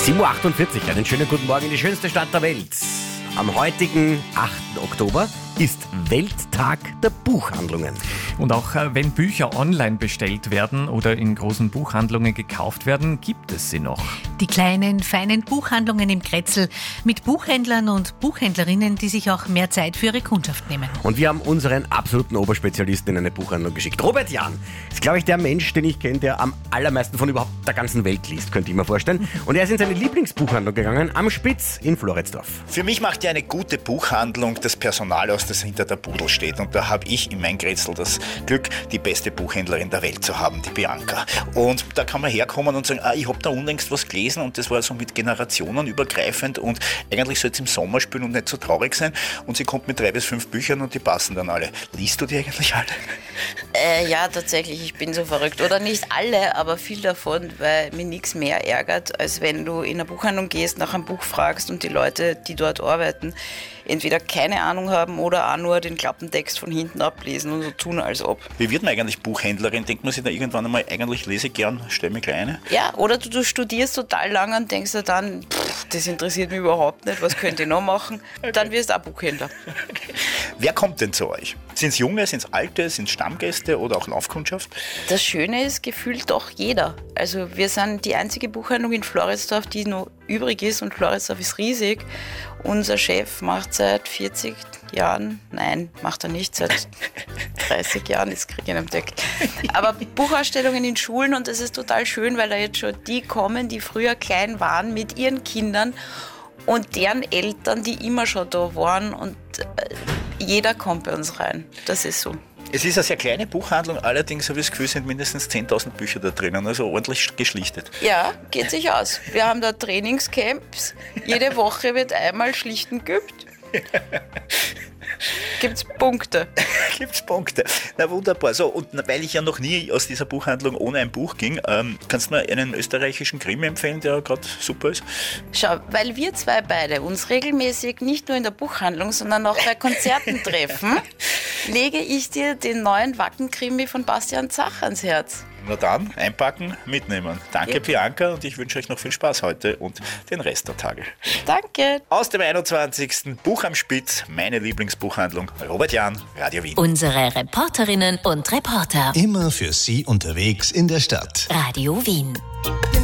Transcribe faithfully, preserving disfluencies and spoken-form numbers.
sieben Uhr achtundvierzig, einen schönen guten Morgen in die schönste Stadt der Welt. Am heutigen achten Oktober ist Welttag der Buchhandlungen. Und auch äh, wenn Bücher online bestellt werden oder in großen Buchhandlungen gekauft werden, gibt es sie noch. Die kleinen, feinen Buchhandlungen im Kretzel mit Buchhändlern und Buchhändlerinnen, die sich auch mehr Zeit für ihre Kundschaft nehmen. Und wir haben unseren absoluten Oberspezialisten in eine Buchhandlung geschickt. Robert Jahn ist, glaube ich, der Mensch, den ich kenne, der am allermeisten von überhaupt der ganzen Welt liest, könnte ich mir vorstellen. Und er ist in seine Lieblingsbuchhandlung gegangen, am Spitz in Floridsdorf. Für mich macht ja eine gute Buchhandlung das Personal aus, das hinter der Pudel steht. Und da habe ich in mein Kretzel das Glück, die beste Buchhändlerin der Welt zu haben, die Bianca. Und da kann man herkommen und sagen, ah, ich habe da unlängst was gelesen und das war so mit Generationen übergreifend und eigentlich soll es im Sommer spielen und nicht so traurig sein. Und sie kommt mit drei bis fünf Büchern und die passen dann alle. Liest du die eigentlich alle? Äh, ja, tatsächlich, ich bin so verrückt. Oder nicht alle, aber viel davon, weil mir nichts mehr ärgert, als wenn du in eine Buchhandlung gehst, nach einem Buch fragst und die Leute, die dort arbeiten, entweder keine Ahnung haben oder auch nur den Klappentext von hinten ablesen und so tun, als ob. Wie wird man eigentlich Buchhändlerin? Denkt man sich da irgendwann einmal, eigentlich lese ich gern, stell mir gleich eine? Ja, oder du, du studierst total lange und denkst dir dann, pff, das interessiert mich überhaupt nicht, was könnt ihr noch machen? Okay. Dann wirst du auch Buchhändler. Okay. Wer kommt denn zu euch? Sind es Junge, sind es Alte, sind es Stammgäste oder auch Laufkundschaft? Das Schöne ist, gefühlt doch jeder. Also wir sind die einzige Buchhandlung in Floridsdorf, die noch übrig ist und Floridsdorf ist riesig. Unser Chef macht seit vierzig Jahren, nein, macht er nicht, seit dreißig Jahren, ist Krieg in einem Deckel. Aber Buchausstellungen in Schulen und das ist total schön, weil da jetzt schon die kommen, die früher klein waren mit ihren Kindern und deren Eltern, die immer schon da waren und äh, jeder kommt bei uns rein. Das ist so. Es ist eine sehr kleine Buchhandlung, allerdings habe ich das Gefühl, sind mindestens zehntausend Bücher da drinnen, also ordentlich geschlichtet. Ja, geht sich aus. Wir haben da Trainingscamps, jede Woche wird einmal schlichten geübt. Gibt's Punkte? Gibt's Punkte. Na wunderbar. So, und weil ich ja noch nie aus dieser Buchhandlung ohne ein Buch ging, ähm, kannst du mir einen österreichischen Krimi empfehlen, der gerade super ist? Schau, weil wir zwei beide uns regelmäßig nicht nur in der Buchhandlung, sondern auch bei Konzerten treffen, lege ich dir den neuen Wacken-Krimi von Bastian Zach ans Herz. Na dann, einpacken, mitnehmen. Danke, ja. Bianca, und ich wünsche euch noch viel Spaß heute und den Rest der Tage. Danke. Aus dem einundzwanzigsten Buch am Spitz, meine Lieblingsbuchhandlung, Robert Jahn, Radio Wien. Unsere Reporterinnen und Reporter. Immer für Sie unterwegs in der Stadt. Radio Wien.